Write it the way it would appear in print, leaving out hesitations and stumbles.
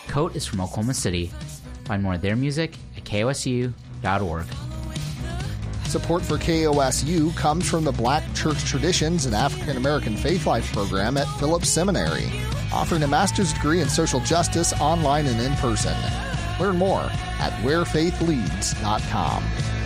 Coat is from Oklahoma City. Find more of their music at kosu.org. Support for KOSU comes from the Black Church Traditions and African American Faith Life program at Phillips Seminary, offering a master's degree in social justice online and in person. Learn more at wherefaithleads.com.